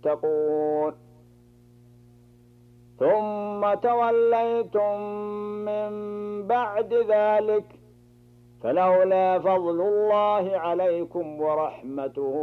تتقون ثم توليتم من بعد ذلك فلولا فضل الله عليكم ورحمته